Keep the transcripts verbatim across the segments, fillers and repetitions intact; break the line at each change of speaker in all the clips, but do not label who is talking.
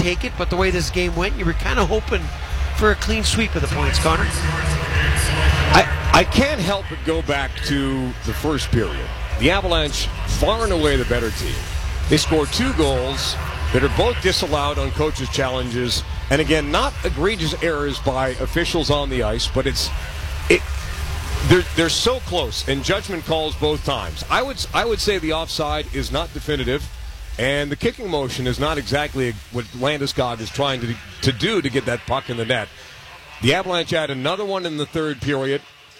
take it, but the way this game went, you were kind of hoping for a clean sweep of the points, Connor.
I, I can't help but go back to the first period. The Avalanche, far and away the better team. They scored two goals that are both disallowed on coaches' challenges. And again, not egregious errors by officials on the ice, but it's it. They're they're so close, and judgment calls both times. I would I would say the offside is not definitive, and the kicking motion is not exactly what Landeskog is trying to to do to get that puck in the net. The Avalanche had another one in the third period.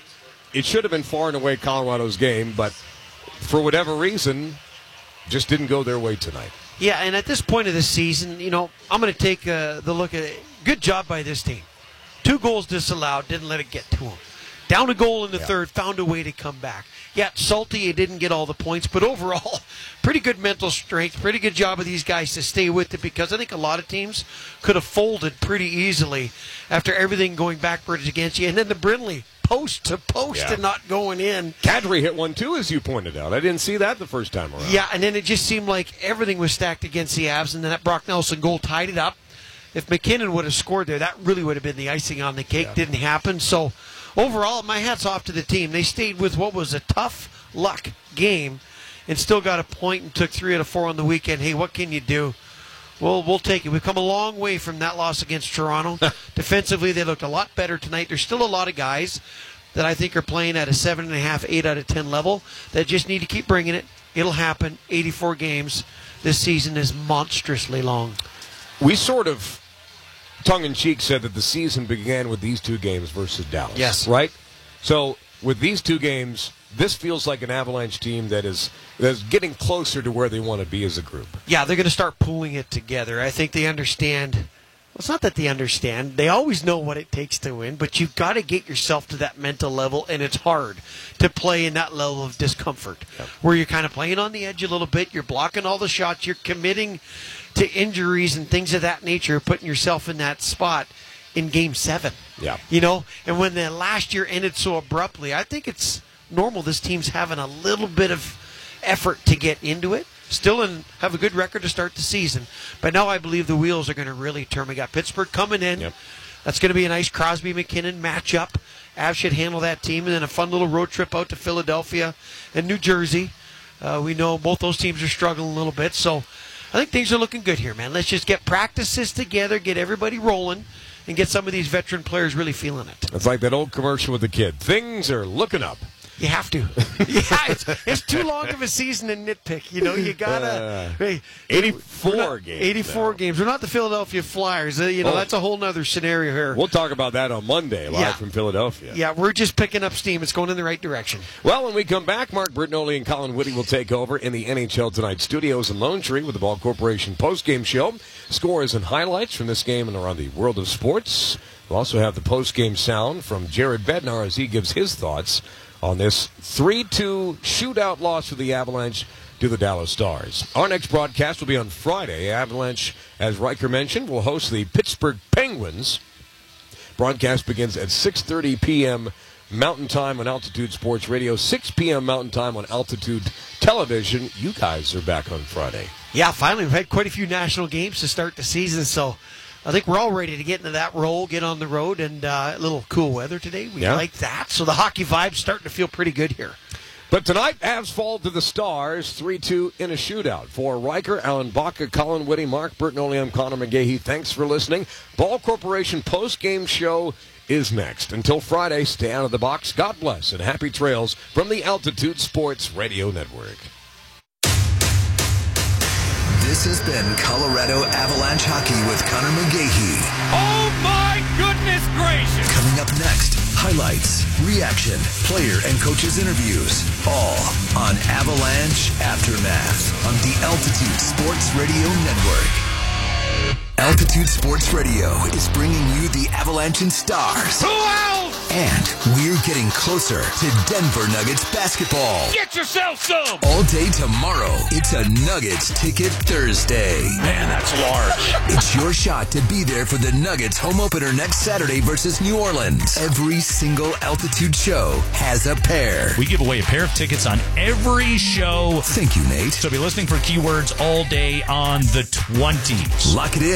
It should have been far and away Colorado's game, but for whatever reason, just didn't go their way tonight.
Yeah, and at this point of the season, you know, I'm going to take uh, the look at it. Good job by this team. Two goals disallowed, didn't let it get to them. Down a goal in the yeah. third, found a way to come back. Yeah, salty, you didn't get all the points, but overall, pretty good mental strength, pretty good job of these guys to stay with it, because I think a lot of teams could have folded pretty easily after everything going backwards against you. And then the Brindley, post to post yeah. and not going in.
Kadri hit one too, as you pointed out. I didn't see that the first time around.
Yeah, and then it just seemed like everything was stacked against the Avs, and then that Brock Nelson goal tied it up. If McKinnon would have scored there, that really would have been the icing on the cake. Yeah. Didn't happen. So overall, my hat's off to the team. They stayed with what was a tough luck game and still got a point and took three out of four on the weekend. Hey, what can you do? Well, we'll take it. We've come a long way from that loss against Toronto. Defensively, they looked a lot better tonight. There's still a lot of guys that I think are playing at a seven point five, eight out of ten level that just need to keep bringing it. It'll happen. eighty-four games. This season is monstrously long.
We sort of, tongue-in-cheek, said that the season began with these two games versus Dallas.
Yes.
Right? So, with these two games, this feels like an Avalanche team that is that is getting closer to where they want to be as a group.
Yeah, they're going to start pulling it together. I think they understand. Well, it's not that they understand. They always know what it takes to win, but you've got to get yourself to that mental level, and it's hard to play in that level of discomfort, yep. where you're kind of playing on the edge a little bit, you're blocking all the shots, you're committing to injuries and things of that nature, putting yourself in that spot in Game seven.
Yeah.
You know, and when the last year ended so abruptly, I think it's normal this team's having a little bit of effort to get into it. Still in, have a good record to start the season. But now I believe the wheels are going to really turn. We got Pittsburgh coming in.
Yep.
That's going to be a nice Crosby-McKinnon matchup. Avs should handle that team. And then a fun little road trip out to Philadelphia and New Jersey. Uh, we know both those teams are struggling a little bit. So I think things are looking good here, man. Let's just get practices together, get everybody rolling, and get some of these veteran players really feeling it.
It's like that old commercial with the kid. Things are looking up.
You have to. Yeah, it's, it's too long of a season to nitpick. You know, you gotta. Uh, hey,
eighty-four
not,
games.
eighty-four now. Games. We're not the Philadelphia Flyers. Uh, you know, oh. that's a whole other scenario here.
We'll talk about that on Monday, live yeah. from Philadelphia.
Yeah, we're just picking up steam. It's going in the right direction.
Well, when we come back, Mark Bertinoli and Colin Whitty will take over in the N H L Tonight studios in Lone Tree with the Ball Corporation postgame show. Scores and highlights from this game and around the world of sports. We'll also have the postgame sound from Jared Bednar as he gives his thoughts on this three two shootout loss for the Avalanche to the Dallas Stars. Our next broadcast will be on Friday. Avalanche, as Riker mentioned, will host the Pittsburgh Penguins. Broadcast begins at six thirty p.m. Mountain Time on Altitude Sports Radio, six p.m. Mountain Time on Altitude Television. You guys are back on Friday.
Yeah, finally. We've had quite a few national games to start the season, so I think we're all ready to get into that role, get on the road, and uh, a little cool weather today. We yeah. like that. So the hockey vibe's starting to feel pretty good here.
But tonight, Avs fall to the Stars, three two in a shootout. For Riker, Alan Baca, Colin Whitty, Mark Bertinoli, I'm Connor McGahey. Thanks for listening. Ball Corporation post-game show is next. Until Friday, stay out of the box. God bless and happy trails from the Altitude Sports Radio Network.
This has been Colorado Avalanche Hockey with Connor McGahey.
Oh my goodness gracious!
Coming up next, highlights, reaction, player and coaches interviews, all on Avalanche Aftermath on the Altitude Sports Radio Network. Altitude Sports Radio is bringing you the Avalanche and Stars.
Who else?
And we're getting closer to Denver Nuggets basketball.
Get yourself some!
All day tomorrow, it's a Nuggets Ticket Thursday.
Man, that's large.
It's your shot to be there for the Nuggets home opener next Saturday versus New Orleans. Every single Altitude show has a pair.
We give away a pair of tickets on every show.
Thank you, Nate.
So be listening for keywords all day on the twenties.
Lock it in for ticket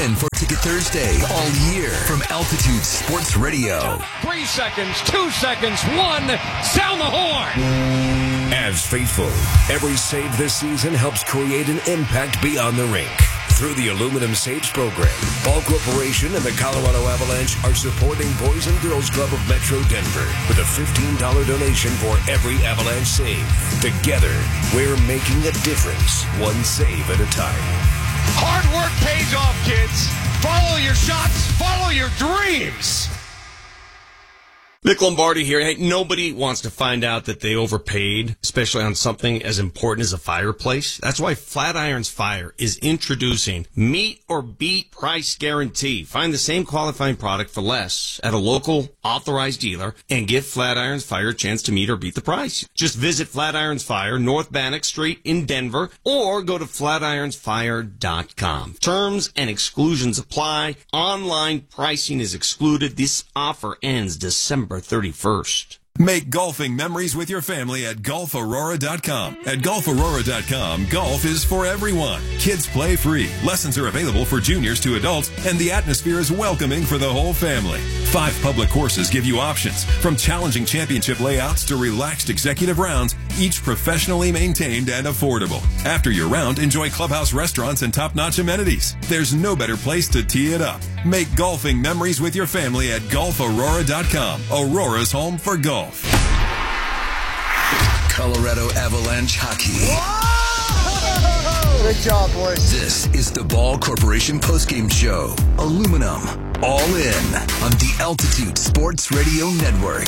to Thursday all year from Altitude Sports Radio.
Three seconds, two seconds, one. Sound the horn.
As faithful, every save this season helps create an impact beyond the rink. Through the Aluminum Saves program, Ball Corporation and the Colorado Avalanche are supporting Boys and Girls Club of Metro Denver with a fifteen dollars donation for every Avalanche save. Together, we're making a difference, one save at a time.
Hard work pays off, kids. Follow your shots, follow your dreams.
Nick Lombardi here. Hey, nobody wants to find out that they overpaid, especially on something as important as a fireplace. That's why Flatirons Fire is introducing Meet or Beat Price Guarantee. Find the same qualifying product for less at a local authorized dealer and give Flatirons Fire a chance to meet or beat the price. Just visit Flatirons Fire, North Bannock Street in Denver, or go to flatirons fire dot com. Terms and exclusions apply. Online pricing is excluded. This offer ends December thirty-first.
Make golfing memories with your family at golf aurora dot com. At golf aurora dot com, golf is for everyone. Kids play free. Lessons are available for juniors to adults, and the atmosphere is welcoming for the whole family. Five public courses give you options, from challenging championship layouts to relaxed executive rounds, each professionally maintained and affordable. After your round, enjoy clubhouse restaurants and top-notch amenities. There's no better place to tee it up. Make golfing memories with your family at golf aurora dot com. Aurora's home for golf. Colorado Avalanche hockey.
Whoa! Good job, boys.
This is the Ball Corporation postgame show. Aluminum. All in on the Altitude Sports Radio Network.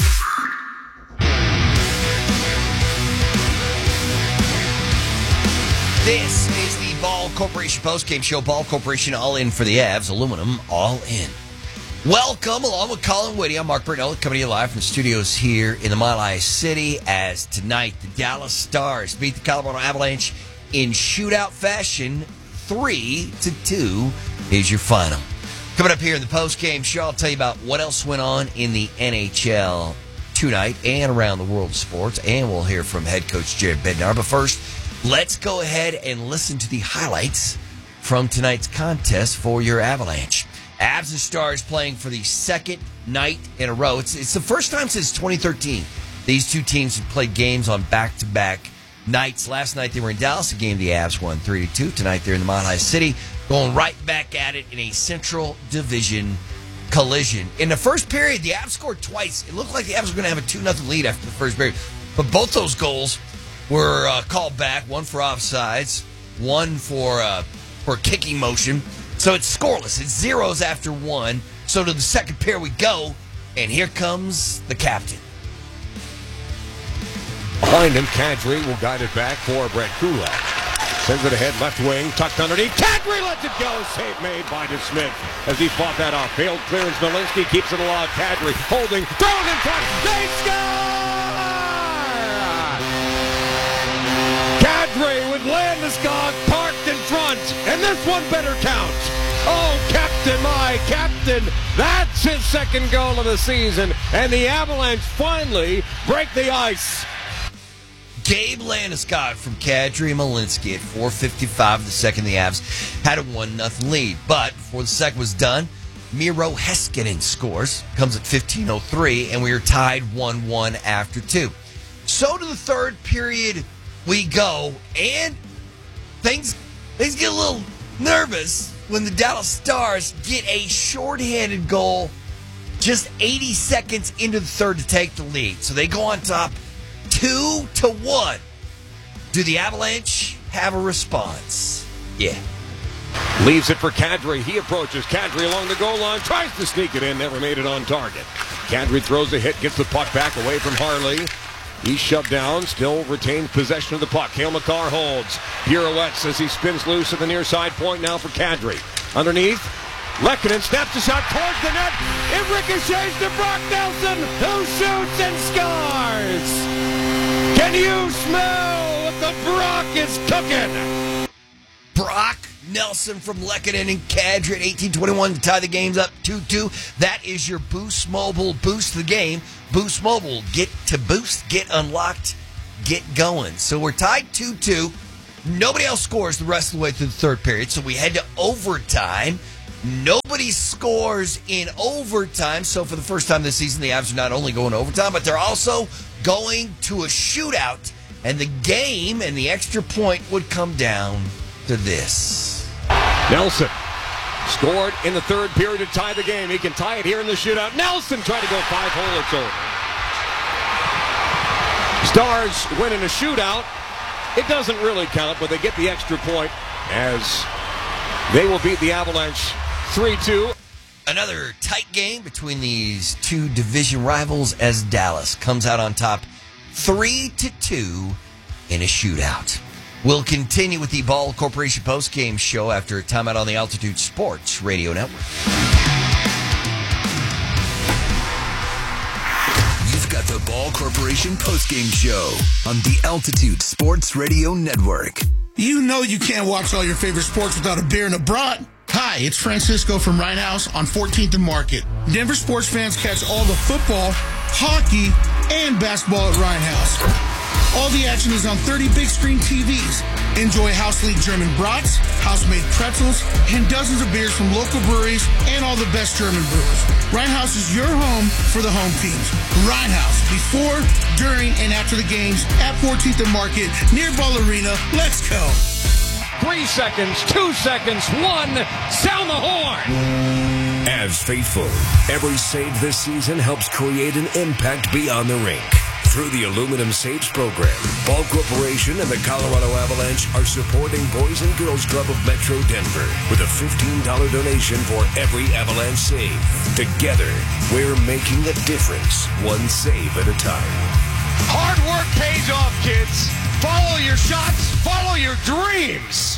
This is the Ball Corporation postgame show. Ball Corporation all in for the Avs. Aluminum all in. Welcome, along with Colin Whitty. I'm Mark Britnell, coming to you live from studios here in the Mile High City, as tonight the Dallas Stars beat the Colorado Avalanche in shootout fashion. Three to two is your final. Coming up here in the postgame show, I'll tell you about what else went on in the N H L tonight and around the world of sports, and we'll hear from head coach Jared Bednar. But first, let's go ahead and listen to the highlights from tonight's contest for your Avalanche. Avs and Stars playing for the second night in a row. It's, it's the first time since twenty thirteen these two teams have played games on back-to-back nights. Last night they were in Dallas, a game the Avs won three to two. Tonight they're in the Mile High City, going right back at it in a Central Division collision. In the first period, the Avs scored twice. It looked like the Avs were going to have a two nothing lead after the first period. But both those goals were uh, called back, one for offsides, one for, uh, for kicking motion. So it's scoreless. It's zeros after one. So to the second pair we go, and here comes the captain.
Behind him, Kadri will guide it back for Brett Kulak. Sends it ahead, left wing, tucked underneath. Kadri lets it go. Save made by DeSmith as he fought that off. Failed clearance. Malinsky keeps it alive. Kadri holding, throwing in front. They score! Kadri with Landeskog parked in front, and this one better count. Oh, Captain, my Captain, that's his second goal of the season, and the Avalanche finally break the ice.
Gabe Landeskog from Kadri Malinsky at four fifty-five. The second, the Avs had a one nothing lead. But before the second was done, Miro Heiskanen scores, comes at fifteen oh three, and we are tied one one after two. So to the third period we go, and things, things get a little nervous when the Dallas Stars get a shorthanded goal just eighty seconds into the third to take the lead. So they go on top two to one. Do the Avalanche have a response? Yeah.
Leaves it for Kadri. He approaches Kadri along the goal line, tries to sneak it in, never made it on target. Kadri throws a hit, gets the puck back away from Harley. He's shoved down, still retains possession of the puck. Cale Makar holds, pirouettes as he spins loose at the near side point now for Kadri. Underneath, Lehkonen snaps a shot towards the net. It ricochets to Brock Nelson, who shoots and scores. Can you smell what the Brock is cooking?
Brock Nelson from Lehkonen and Kadri at eighteen twenty-one to tie the games up two two. That is your Boost Mobile boost the game. Boost Mobile, get to boost, get unlocked, get going. So we're tied two two. Nobody else scores the rest of the way through the third period, so we head to overtime. Nobody scores in overtime. So for the first time this season, the Avs are not only going to overtime, but they're also going to a shootout. And the game and the extra point would come down to this.
Nelson scored in the third period to tie the game. He can tie it here in the shootout. Nelson tried to go five-hole. It's over. Stars win in a shootout. It doesn't really count, but they get the extra point as they will beat the Avalanche three two.
Another tight game between these two division rivals as Dallas comes out on top three to two in a shootout. We'll continue with the Ball Corporation postgame show after a timeout on the Altitude Sports Radio Network.
You've got the Ball Corporation postgame show on the Altitude Sports Radio Network.
You know you can't watch all your favorite sports without a beer and a brat. Hi, it's Francisco from Ryan House on fourteenth and Market. Denver sports fans catch all the football, hockey, and basketball at Ryan House. All the action is on thirty big screen T Vs. Enjoy House League German brats, house-made pretzels, and dozens of beers from local breweries and all the best German brewers. Ryan House is your home for the home teams. Ryan House, before, during, and after the games at fourteenth and Market near Ball Arena. Let's go.
Three seconds, two seconds, one. Sound the horn.
As faithful, every save this season helps create an impact beyond the rink. Through the Aluminum Saves program, Ball Corporation and the Colorado Avalanche are supporting Boys and Girls Club of Metro Denver with a fifteen dollars donation for every Avalanche save. Together, we're making a difference, one save at a time.
Hard work pays off, kids. Follow your shots, follow your dreams.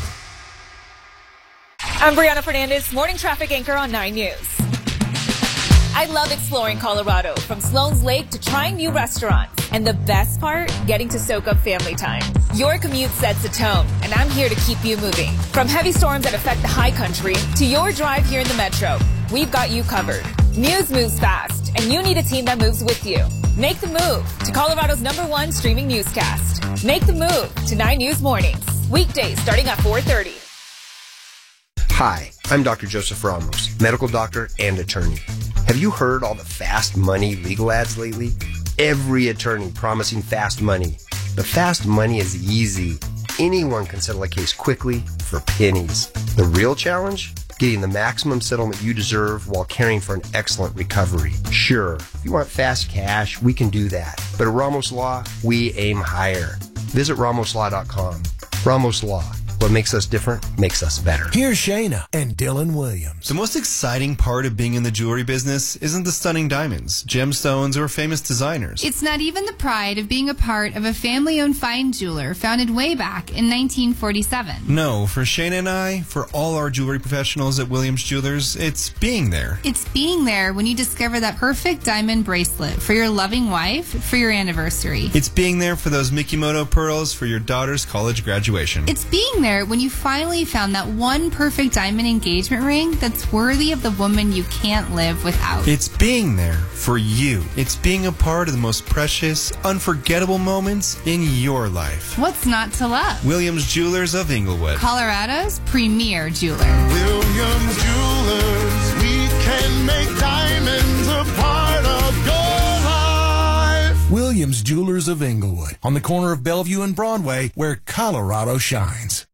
I'm Brianna Fernandez, morning traffic anchor on nine News. I love exploring Colorado, from Sloan's Lake to trying new restaurants. And the best part, getting to soak up family time. Your commute sets the tone, and I'm here to keep you moving. From heavy storms that affect the high country to your drive here in the metro, we've got you covered. News moves fast, and you need a team that moves with you. Make the move to Colorado's number one streaming newscast. Make the move to nine News Mornings. Weekdays starting at four thirty.
Hi, I'm Doctor Joseph Ramos, medical doctor and attorney. Have you heard all the fast money legal ads lately? Every attorney promising fast money. But fast money is easy. Anyone can settle a case quickly for pennies. The real challenge? Getting the maximum settlement you deserve while caring for an excellent recovery. Sure, if you want fast cash, we can do that. But at Ramos Law, we aim higher. Visit ramos law dot com. Ramos Law. What makes us different makes us better.
Here's Shayna and Dylan Williams.
The most exciting part of being in the jewelry business isn't the stunning diamonds, gemstones, or famous designers.
It's not even the pride of being a part of a family-owned fine jeweler founded way back in nineteen forty-seven.
No, for Shayna and I, for all our jewelry professionals at Williams Jewelers, it's being there.
It's being there when you discover that perfect diamond bracelet for your loving wife for your anniversary.
It's being there for those Mikimoto pearls for your daughter's college graduation.
It's being there when you finally found that one perfect diamond engagement ring that's worthy of the woman you can't live without.
It's being there for you. It's being a part of the most precious, unforgettable moments in your life.
What's not to love?
Williams Jewelers of Inglewood,
Colorado's premier jeweler.
Williams Jewelers, we can make diamonds a part of your life.
Williams Jewelers of Inglewood, on the corner of Bellevue and Broadway, where Colorado shines.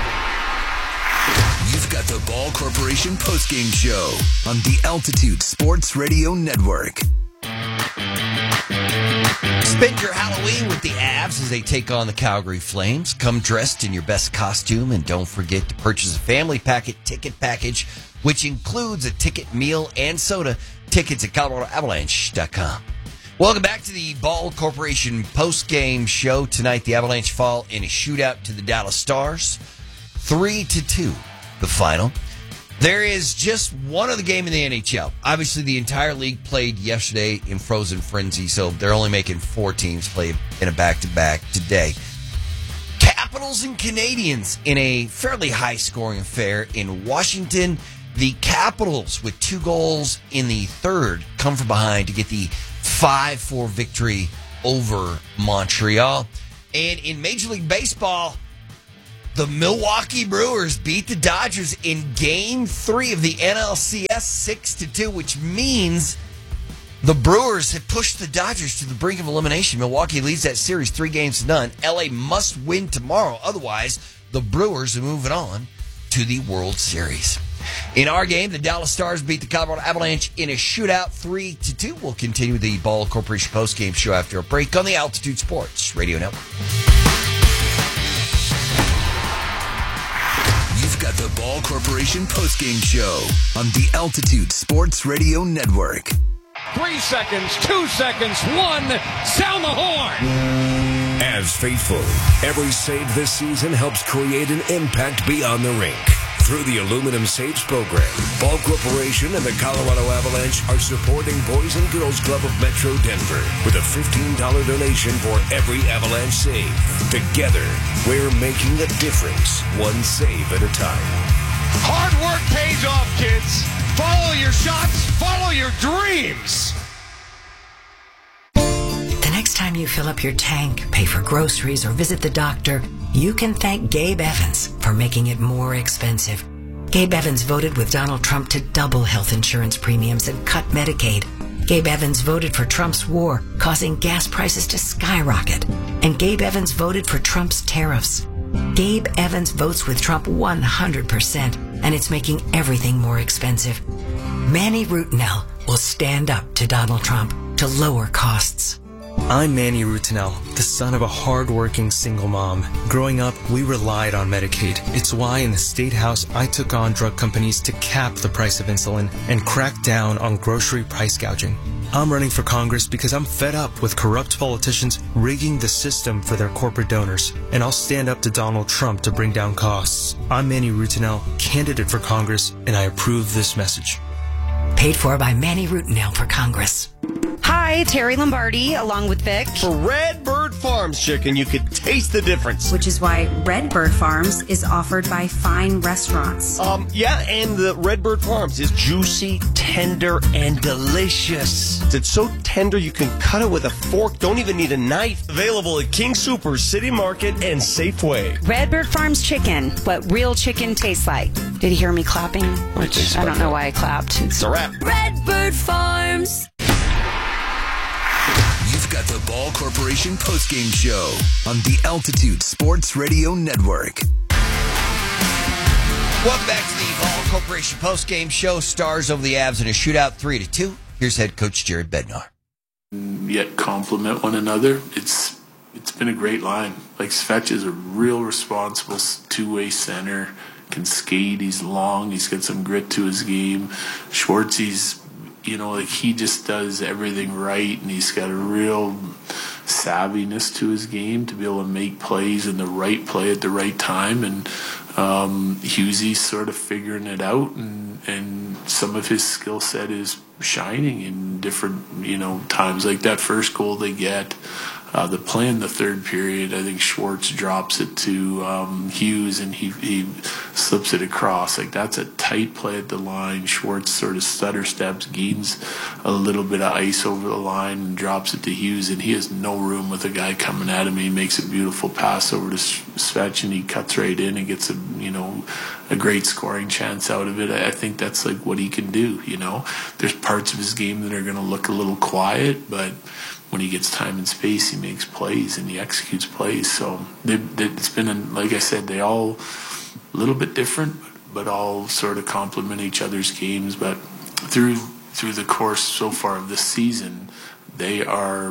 You've got the Ball Corporation postgame show on the Altitude Sports Radio Network.
Spend your Halloween with the Avs as they take on the Calgary Flames. Come dressed in your best costume, and don't forget to purchase a family packet ticket package, which includes a ticket, meal, and soda. Tickets at colorado avalanche dot com. Welcome back to the Ball Corporation postgame show. Tonight, the Avalanche fall in a shootout to the Dallas Stars. Three to two, the final. There is just one other game in the N H L. Obviously, the entire league played yesterday in Frozen Frenzy, so they're only making four teams play in a back-to-back today. Capitals and Canadiens in a fairly high-scoring affair in Washington. The Capitals, with two goals in the third, come from behind to get the five four victory over Montreal. And in Major League Baseball, The Milwaukee Brewers beat the Dodgers in Game three of the N L C S six to two, which means the Brewers have pushed the Dodgers to the brink of elimination. Milwaukee leads that series three games to none. L A must win tomorrow. Otherwise, the Brewers are moving on to the World Series. In our game, the Dallas Stars beat the Colorado Avalanche in a shootout three to two. We'll continue the Ball Corporation postgame show after a break on the Altitude Sports Radio Network.
You've got the Ball Corporation postgame show on the Altitude Sports Radio Network.
Three seconds, two seconds, one, sound the horn!
As faithful, every save this season helps create an impact beyond the rink. Through the Aluminum Saves program, Ball Corporation and the Colorado Avalanche are supporting Boys and Girls Club of Metro Denver with a fifteen dollars donation for every Avalanche save. Together, we're making a difference, one save at a time.
Hard work pays off, kids. Follow your shots, follow your dreams.
The next time you fill up your tank, pay for groceries, or visit the doctor, you can thank Gabe Evans for making it more expensive. Gabe Evans voted with Donald Trump to double health insurance premiums and cut Medicaid. Gabe Evans voted for Trump's war, causing gas prices to skyrocket. And Gabe Evans voted for Trump's tariffs. Gabe Evans votes with Trump one hundred percent, and it's making everything more expensive. Manny Rutinel will stand up to Donald Trump to lower costs.
I'm Manny Rutinel, the son of a hard-working single mom. Growing up, we relied on Medicaid. It's why in the State House, I took on drug companies to cap the price of insulin and crack down on grocery price gouging. I'm running for Congress because I'm fed up with corrupt politicians rigging the system for their corporate donors. And I'll stand up to Donald Trump to bring down costs. I'm Manny Rutinel, candidate for Congress, and I approve this message.
Paid for by Manny Rutinel for Congress.
Hi, Terry Lombardi, along with Vic.
For Redbird Farms chicken, you could taste the difference.
Which is why Redbird Farms is offered by fine restaurants.
Um, yeah, and the Redbird Farms is juicy, tender, and delicious. It's so tender you can cut it with a fork, don't even need a knife. Available at King Soopers, City Market, and Safeway.
Redbird Farms chicken, what real chicken tastes like. Did you hear me clapping? Which I, I don't know why I clapped.
It's a wrap.
Redbird Farms.
You've got the Ball Corporation postgame show on the Altitude Sports Radio Network.
Welcome back to the Ball Corporation postgame show. Stars over the Avs in a shootout three to two. Here's head coach Jared Bednar.
Yet complement one another. It's it's been a great line. Like Svetch is a real responsible two-way center. Can skate. He's long. He's got some grit to his game. Schwartz, he's you know, like he just does everything right, and he's got a real savviness to his game to be able to make plays in the right play at the right time. And um, Hughesy's sort of figuring it out, and, and some of his skill set is shining in different, you know, times. Like that first goal they get, uh, the play in the third period, I think Schwartz drops it to um, Hughes, and he, he slips it across. Like that's a tight play at the line. Schwartz sort of stutter steps, gains a little bit of ice over the line, and drops it to Hughes, and he has no room with a guy coming at him. He makes a beautiful pass over to Svetch, and he cuts right in and gets a, you know, a great scoring chance out of it. I think that's like what he can do, you know. There's parts of his game that are going to look a little quiet, but when he gets time and space, he makes plays and he executes plays. So they, they, it's been, an, like I said, they all a little bit different, but all sort of complement each other's games. But through through the course so far of this season, they are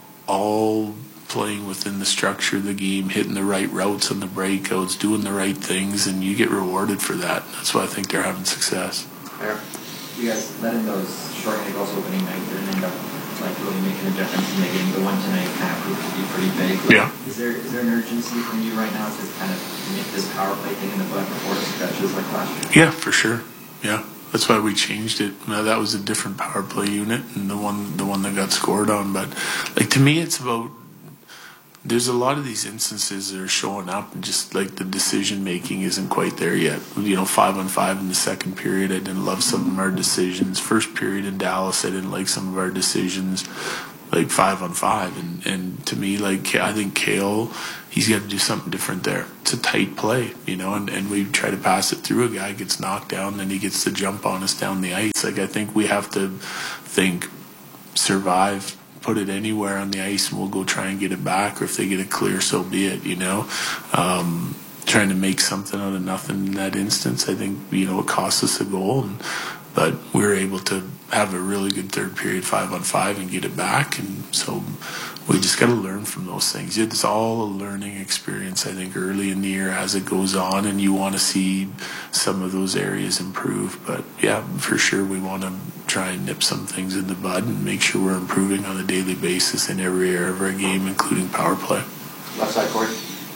all playing within the structure of the game, hitting the right routes on the breakouts, doing the right things, and you get rewarded for that. That's why I think they're having success.
You guys let in those short-handed goals opening night didn't end up like really making a difference, and making the one tonight kind of proved to be pretty big.
Yeah.
Is there is there an urgency from you right now to kind of nip this power play thing in the butt before it stretches like last year?
Yeah, for sure. Yeah. That's why we changed it. Now, that was a different power play unit, and the one the one that got scored on. But like to me, it's about. There's a lot of these instances that are showing up, and just like the decision making isn't quite there yet. You know, five on five in the second period, I didn't love some of our decisions. First period in Dallas, I didn't like some of our decisions. like five on five. And, and to me, like, I think Kale, he's got to do something different there. It's a tight play, you know, and, and we try to pass it through. A guy gets knocked down, then he gets to jump on us down the ice. Like, I think we have to think survive, put it anywhere on the ice, and we'll go try and get it back. Or if they get it clear, so be it, you know. Um, trying to make something out of nothing in that instance, I think, you know, it cost us a goal. And, but we were able to have a really good third period, five on five, and get it back. And so we just got to learn from those things. It's all a learning experience, I think, early in the year as it goes on, and you want to see some of those areas improve. But yeah, for sure, we want to try and nip some things in the bud and make sure we're improving on a daily basis in every area of our game, including power play.
Left side, Corey.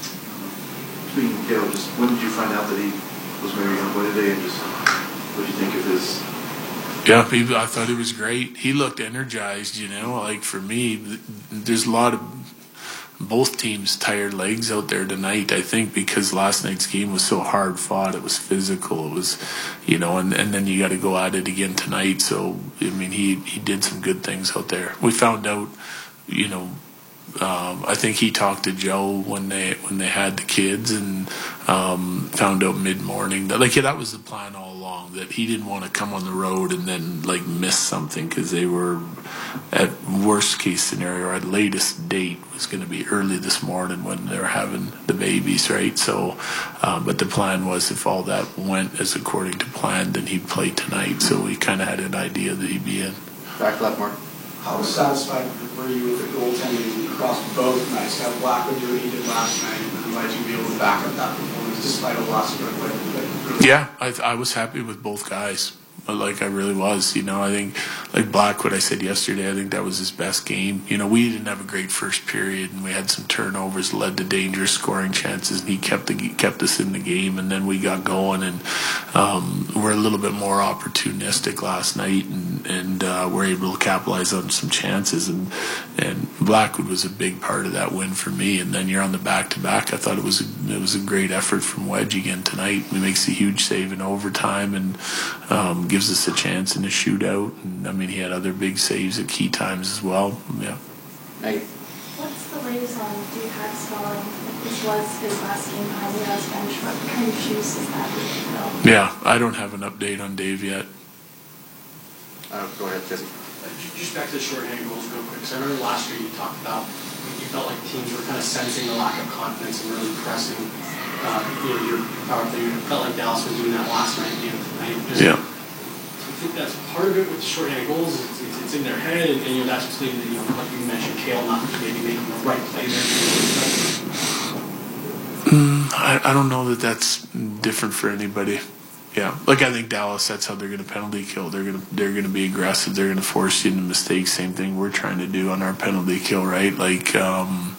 Speaking of Kale, just when did you find out that he was married on Wednesday, and just what did you think of his?
Yeah, he, I thought he was great. He looked energized, you know. Like, for me, there's a lot of both teams' tired legs out there tonight, I think, because last night's game was so hard fought. It was physical. It was, you know, and, and then you got to go at it again tonight. So, I mean, he, he did some good things out there. We found out, you know, Um, I think he talked to Joe when they when they had the kids, and um, found out mid morning that, like, yeah, that was the plan all along, that he didn't want to come on the road and then, like, miss something, because they were at worst case scenario, or at latest date was going to be early this morning when they were having the babies, right? So, um, but the plan was, if all that went as according to plan, then he'd play tonight. So we kind of had an idea that he'd be in.
Back left, Mark.
How satisfied were you with the goaltending across both nights? How Blackwood do what he did last night, and why did you be able to back up that performance despite a loss of good?
Yeah, I, I was happy with both guys. Like, I really was. You know, I think, like Blackwood, I said yesterday, I think that was his best game. You know, we didn't have a great first period, and we had some turnovers, led to dangerous scoring chances, and he kept the kept us in the game. And then we got going, and um, we're a little bit more opportunistic last night, and and uh, we're able to capitalize on some chances. And and Blackwood was a big part of that win for me. And then you're on the back to back. I thought it was a, it was a great effort from Wedge again tonight. He makes a huge save in overtime, and um, gives us a chance in a shootout. And I mean, he had other big saves at key times as well. Yeah.
Hey.
What's the latest on Dave Hakstol? This was his last game behind the House bench. What kind of shoes is that we can fill?
Yeah, I don't have an update on Dave yet.
Uh, go ahead, Jesse.
Just back to the shorthanded goals real quick. So I remember last year you talked about you felt like teams were kind of sensing the lack of confidence and really pressing uh, you know, your power play. You felt like Dallas was doing that last night. You know, tonight. Just,
yeah.
I think that's part of it with the shorthanded goals. It's, it's, it's in their head, and, and you know that's what's leading to, you know, like you mentioned, Kale not maybe making the right play there.
Mm, I, I don't know that that's different for anybody. Yeah, like I think Dallas, that's how they're going to penalty kill. They're going to they're going to be aggressive. They're going to force you into mistakes. Same thing we're trying to do on our penalty kill, right? Like, um,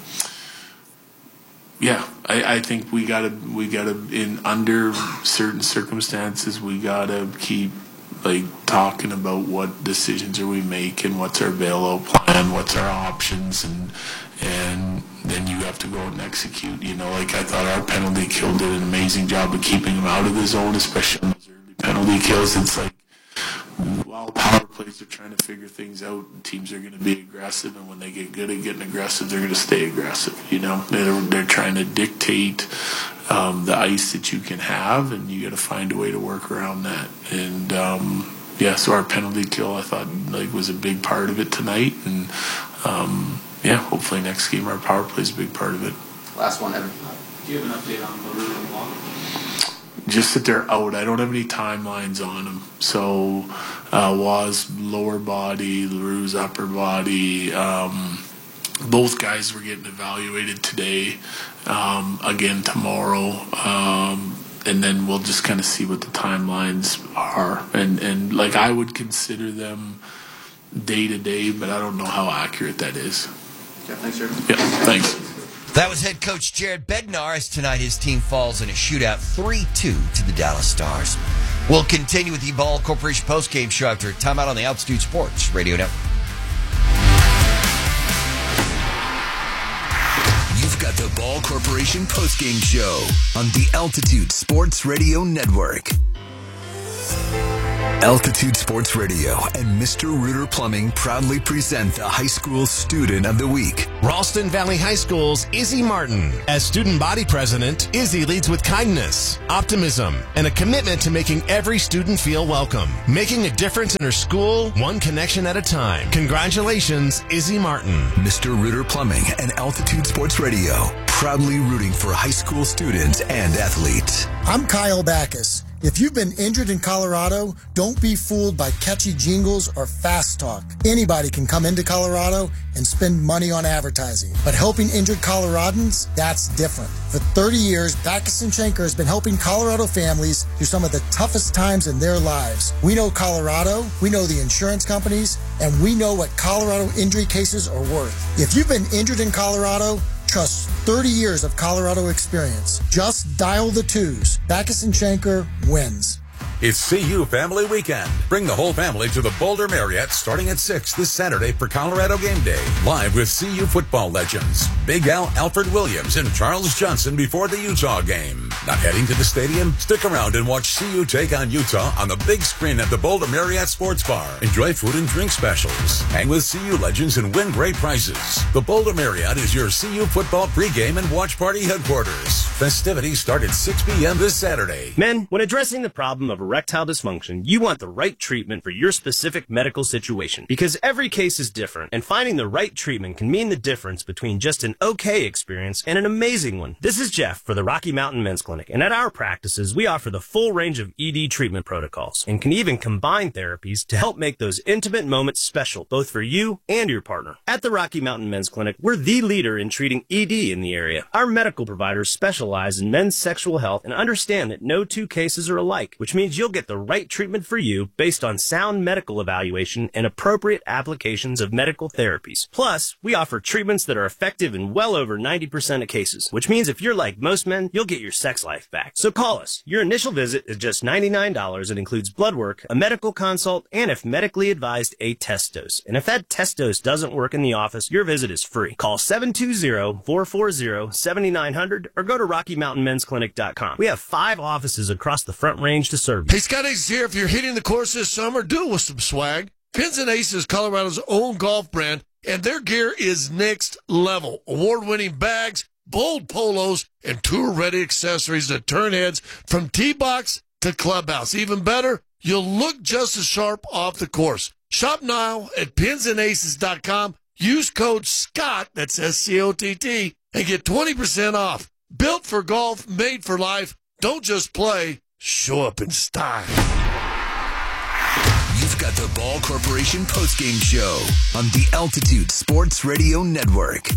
yeah, I, I think we gotta we gotta in under certain circumstances we gotta keep like talking about what decisions are we making, what's our bailout plan, what's our options, and and then you have to go and execute. You know, like I thought our penalty kill did an amazing job of keeping him out of the zone, especially on those early penalty kills. It's like while power plays are trying to figure things out, teams are going to be aggressive, and when they get good at getting aggressive, they're going to stay aggressive. You know, they're they're trying to dictate um, the ice that you can have, and you got to find a way to work around that. And um, yeah, so our penalty kill, I thought, like was a big part of it tonight, and um, yeah, hopefully next game our power play is a big part of it.
Last one, Evan.
Do you have an update on LaRue and Long?
Just that they're out. I don't have any timelines on them. So, uh, Waz lower body, LaRue's upper body. Um, both guys were getting evaluated today. Um, again tomorrow, um, and then we'll just kind of see what the timelines are. And and like I would consider them day to day, but I don't know how accurate that is.
Yeah, thanks, sir.
Yeah, thanks.
That was head coach Jared Bednar, as tonight his team falls in a shootout three two to the Dallas Stars. We'll continue with the Ball Corporation postgame show after a timeout on the Altitude Sports Radio Network.
You've got the Ball Corporation postgame show on the Altitude Sports Radio Network. Altitude Sports Radio and Mister Rooter Plumbing proudly present the High School Student of the Week.
Ralston Valley High School's Izzy Martin. As student body president, Izzy leads with kindness, optimism, and a commitment to making every student feel welcome. Making a difference in her school, one connection at a time. Congratulations, Izzy Martin.
Mister Rooter Plumbing and Altitude Sports Radio, proudly rooting for high school students and athletes.
I'm Kyle Backus. If you've been injured in Colorado, don't be fooled by catchy jingles or fast talk. Anybody can come into Colorado and spend money on advertising. But helping injured Coloradans, that's different. For thirty years, Backus and Schenker has been helping Colorado families through some of the toughest times in their lives. We know Colorado, we know the insurance companies, and we know what Colorado injury cases are worth. If you've been injured in Colorado, trust thirty years of Colorado experience. Just dial the twos. Backus and Schenker wins.
It's C U Family Weekend. Bring the whole family to the Boulder Marriott starting at six this Saturday for Colorado Game Day. Live with C U football legends Big Al Alfred Williams and Charles Johnson before the Utah game. Not heading to the stadium? Stick around and watch C U take on Utah on the big screen at the Boulder Marriott Sports Bar. Enjoy food and drink specials. Hang with C U legends and win great prizes. The Boulder Marriott is your C U football pregame and watch party headquarters. Festivities start at six p.m. this Saturday.
Men, when addressing the problem of erectile dysfunction, you want the right treatment for your specific medical situation because every case is different, and finding the right treatment can mean the difference between just an okay experience and an amazing one. This is Jeff for the Rocky Mountain Men's Clinic, and at our practices, we offer the full range of E D treatment protocols and can even combine therapies to help make those intimate moments special, both for you and your partner. At the Rocky Mountain Men's Clinic, we're the leader in treating E D in the area. Our medical providers specialize in men's sexual health and understand that no two cases are alike, which means you'll get the right treatment for you based on sound medical evaluation and appropriate applications of medical therapies. Plus, we offer treatments that are effective in well over ninety percent of cases, which means if you're like most men, you'll get your sex life back. So call us. Your initial visit is just ninety-nine dollars and includes blood work, a medical consult, and if medically advised, a test dose. And if that test dose doesn't work in the office, your visit is free. Call seven two zero, four four zero, seven nine zero zero or go to rocky mountain men's clinic dot com. We have five offices across the Front Range to serve you.
Hey, Scott Ace here. If you're hitting the course this summer, do it with some swag. Pins and Ace is Colorado's own golf brand, and their gear is next level. Award-winning bags, bold polos, and tour-ready accessories that turn heads from tee box to clubhouse. Even better, you'll look just as sharp off the course. Shop now at pins and aces dot com. Use code SCOTT, that's S C O T T, and get twenty percent off. Built for golf, made for life. Don't just play, show up in style.
You've got the Ball Corporation postgame show on the Altitude Sports Radio Network.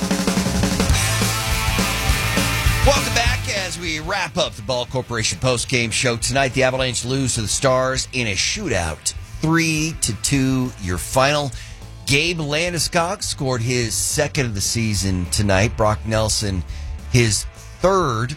Welcome back as we wrap up the Ball Corporation postgame show tonight. The Avalanche lose to the Stars in a shootout, three to two. Your final. Gabe Landeskog scored his second of the season tonight. Brock Nelson, his third.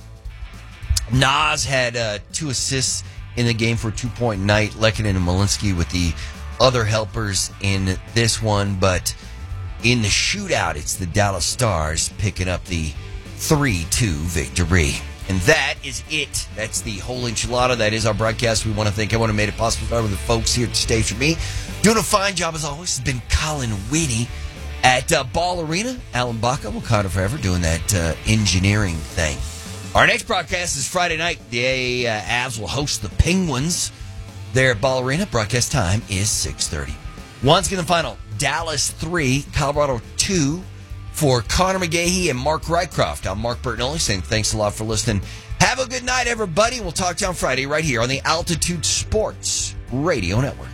Nas had uh, two assists in the game for a two-point night. Lehkonen and Malinsky with the other helpers in this one. But in the shootout, it's the Dallas Stars picking up the three two victory. And that is it. That's the whole enchilada. That is our broadcast. We want to thank everyone who made it possible. Start with the folks here at the station. Me doing a fine job as always has been Colin Whitty at uh, Ball Arena. Alan Baca will kind of forever doing that uh, engineering thing. Our next broadcast is Friday night. The uh, Avs will host the Penguins there at Ball Arena. Broadcast time is six thirty. Once again, the final. Dallas three, Colorado two. For Connor McGahey and Mark Rycroft, I'm Mark Bertinelli saying thanks a lot for listening. Have a good night, everybody. We'll talk to you on Friday right here on the Altitude Sports Radio Network.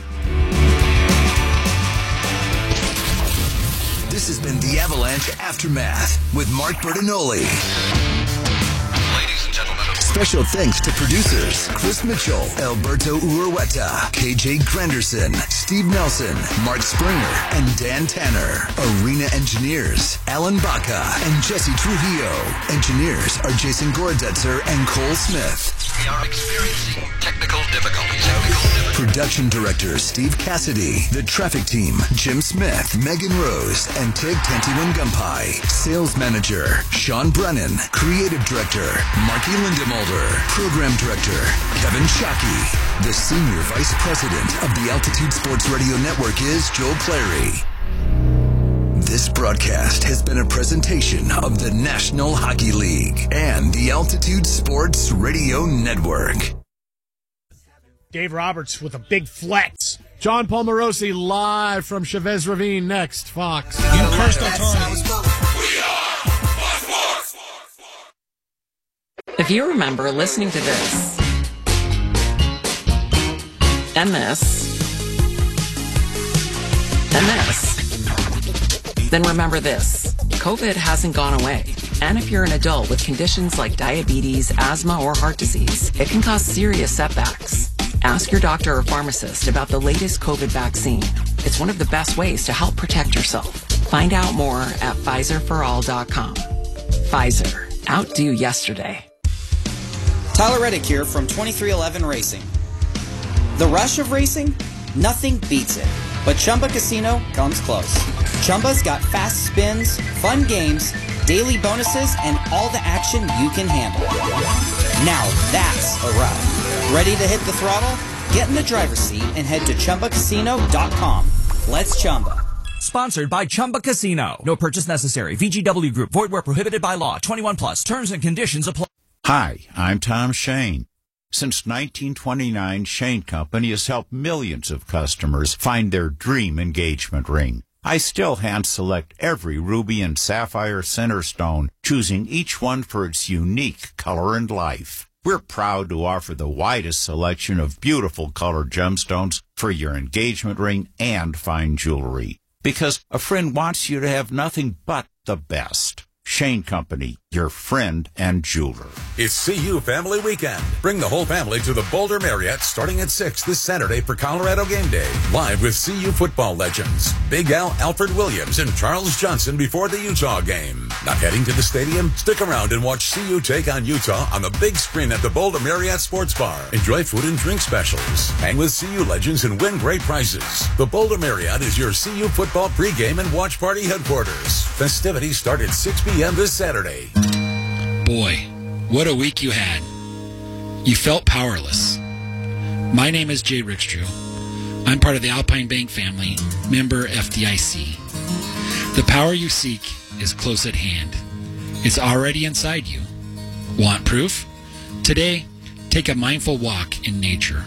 This has been the Avalanche Aftermath with Mark Bertinelli. Special thanks to producers Chris Mitchell, Alberto Urueta, K J Granderson, Steve Nelson, Mark Springer, and Dan Tanner. Arena engineers Alan Baca and Jesse Trujillo. Engineers are Jason Gorodetzer and Cole Smith.
We are experiencing technical difficulties.
Production director Steve Cassidy. The traffic team Jim Smith, Megan Rose, and Tig Tantiwan Gumpai. Sales manager Sean Brennan. Creative director Marky Lindemold. Calder, Program Director Kevin Shockey. The Senior Vice President of the Altitude Sports Radio Network is Joe Clary. This broadcast has been a presentation of the National Hockey League and the Altitude Sports Radio Network.
Dave Roberts with a big flex. John Palmarosi live from Chavez Ravine next, Fox. You cursed authorities.
If you remember listening to this, and this, and this, then remember this. COVID hasn't gone away. And if you're an adult with conditions like diabetes, asthma, or heart disease, it can cause serious setbacks. Ask your doctor or pharmacist about the latest COVID vaccine. It's one of the best ways to help protect yourself. Find out more at Pfizer for all dot com. Pfizer. Outdo yesterday.
Tyler Reddick here from twenty-three eleven Racing. The rush of racing? Nothing beats it. But Chumba Casino comes close. Chumba's got fast spins, fun games, daily bonuses, and all the action you can handle. Now that's a ride. Ready to hit the throttle? Get in the driver's seat and head to Chumba Casino dot com. Let's Chumba.
Sponsored by Chumba Casino. No purchase necessary. V G W Group. Void where prohibited by law. twenty-one plus. Terms and conditions apply.
Hi, I'm Tom Shane. Since nineteen twenty-nine, Shane Company has helped millions of customers find their dream engagement ring. I still hand-select every ruby and sapphire center stone, choosing each one for its unique color and life. We're proud to offer the widest selection of beautiful colored gemstones for your engagement ring and fine jewelry. Because a friend wants you to have nothing but the best. Shane Company, your friend and jeweler.
It's C U Family Weekend. Bring the whole family to the Boulder Marriott starting at six this Saturday for Colorado Game Day. Live with C U football legends Big Al Alfred Williams and Charles Johnson before the Utah game. Not heading to the stadium? Stick around and watch C U take on Utah on the big screen at the Boulder Marriott Sports Bar. Enjoy food and drink specials. Hang with C U legends and win great prizes. The Boulder Marriott is your C U football pregame and watch party headquarters. Festivities start at six p.m. this Saturday.
Boy, what a week you had. You felt powerless. My name is Jay Rickstrew. I'm part of the Alpine Bank family, member F D I C. The power you seek is close at hand. It's already inside you. Want proof? Today, take a mindful walk in nature.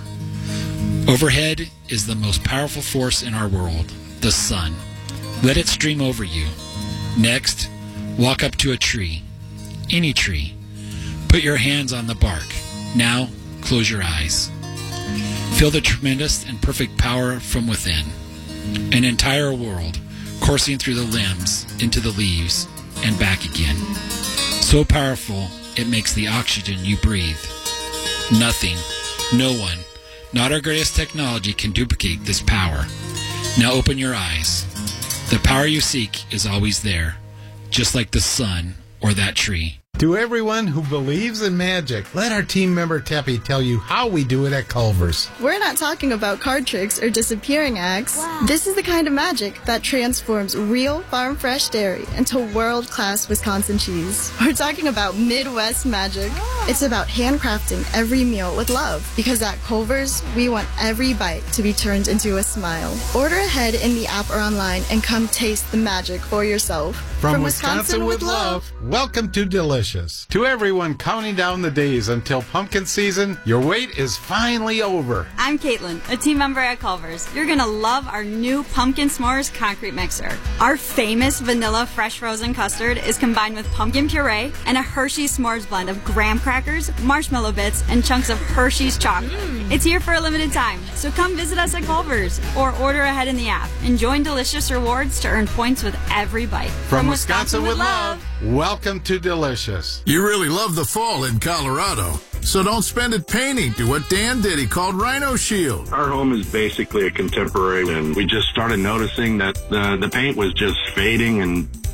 Overhead is the most powerful force in our world, the sun. Let it stream over you. Next, walk up to a tree. Any tree. Put your hands on the bark. Now, close your eyes. Feel the tremendous and perfect power from within. An entire world coursing through the limbs, into the leaves, and back again. So powerful, it makes the oxygen you breathe. Nothing, no one, not our greatest technology can duplicate this power. Now open your eyes. The power you seek is always there, just like the sun or that tree.
To everyone who believes in magic, let our team member Teppy tell you how we do it at Culver's.
We're not talking about card tricks or disappearing acts. Wow. This is the kind of magic that transforms real farm-fresh dairy into world-class Wisconsin cheese. We're talking about Midwest magic. Oh. It's about handcrafting every meal with love, because at Culver's, we want every bite to be turned into a smile. Order ahead in the app or online and come taste the magic for yourself.
From, From Wisconsin, Wisconsin with love, love, welcome to Delicious. To everyone counting down the days until pumpkin season, your wait is finally over.
I'm Caitlin, a team member at Culver's. You're going to love our new Pumpkin S'mores concrete mixer. Our famous vanilla fresh frozen custard is combined with pumpkin puree and a Hershey's S'mores blend of graham crackers, marshmallow bits, and chunks of Hershey's chocolate. Mm. It's here for a limited time, so come visit us at Culver's or order ahead in the app and join Delicious Rewards to earn points with every bite.
From, From Wisconsin, Wisconsin with love, love, welcome to Delicious.
You really love the fall in Colorado, so don't spend it painting. Do what Dan did. He called Rhino Shield.
Our home is basically a contemporary, and we just started noticing that the, the paint was just fading and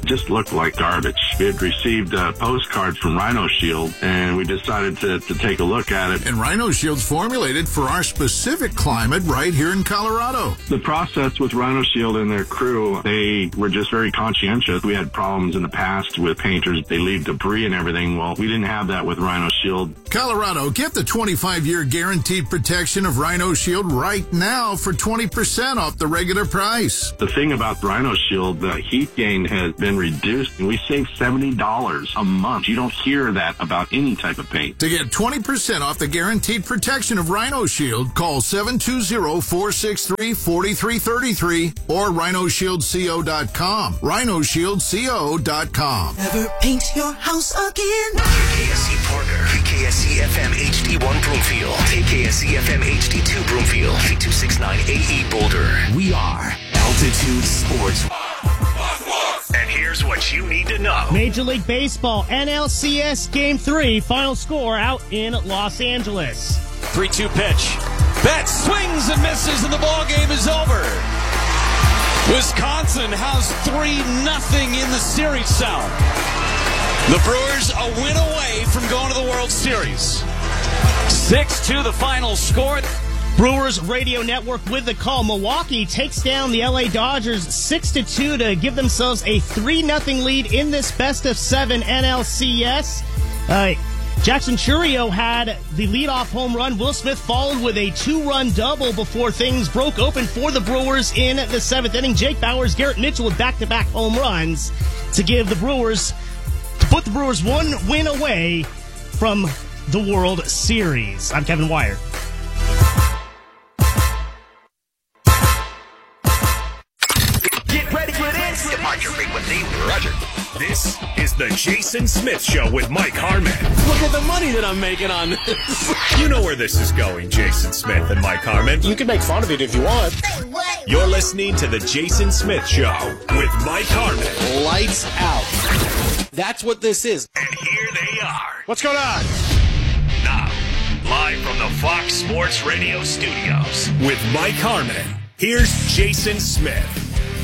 just looked like garbage. We had received uh, postcards from Rhino Shield, and we decided to, to take a look at it.
And Rhino Shield's formulated for our specific climate right here in Colorado.
The process with Rhino Shield and their crew, they were just very conscientious. We had problems in the past with painters. They leave debris and everything. Well, we didn't have that with Rhino Shield.
Colorado, get the twenty-five year guaranteed protection of Rhino Shield right now for twenty percent off the regular price.
The thing about Rhino Shield, the heat gain has been reduced, and we save seventy dollars a month. You don't hear that about any type of paint.
To get twenty percent off the guaranteed protection of Rhino Shield, call seven two zero, four six three, four three three three or rhino shield co dot com. rhino shield co dot com.
Never paint your house again.
K K S E Parker, K K S E F M H D one Broomfield, K K S E F M H D two Broomfield, K two sixty-nine A E Boulder. We are Altitude Sports. And here's what you need to know.
Major League Baseball, N L C S Game three, final score out in Los Angeles.
three two pitch. Betts swings and misses, and the ball game is over. Wisconsin has three nothing in the series south. The Brewers a win away from going to the World Series. six two the final score.
Brewers Radio Network with the call. Milwaukee takes down the L A Dodgers six to two to give themselves a three nothing lead in this best of seven N L C S. Uh, Jackson Chourio had the leadoff home run. Will Smith followed with a two-run double before things broke open for the Brewers in the seventh inning. Jake Bauers, Garrett Mitchell with back-to-back home runs to give the Brewers, to put the Brewers one win away from the World Series. I'm Kevin Wire.
Get ready for this. Depart your frequency, Roger. This is the Jason Smith Show with Mike Harmon.
Look at the money that I'm making on this.
You know where this is going, Jason Smith and Mike Harmon.
You can make fun of it if you want.
You're listening to the Jason Smith Show with Mike Harmon.
Lights out. That's what this is.
And here they are.
What's going on?
Now, live from the Fox Sports Radio studios with Mike Harmon. Here's Jason Smith.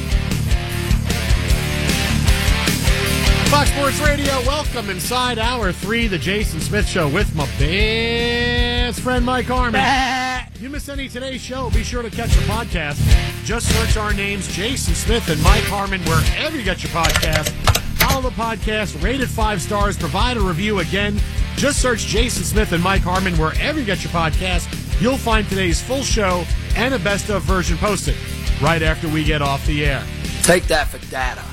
Fox Sports Radio, welcome inside hour three, the Jason Smith Show with my best friend Mike Harmon. If you miss any of today's show, be sure to catch the podcast. Just search our names, Jason Smith and Mike Harmon, wherever you get your podcast. Follow the podcast, rate it five stars, provide a review again. Just search Jason Smith and Mike Harmon wherever you get your podcast. You'll find today's full show and a best of version posted right after we get off the air.
Take that for data.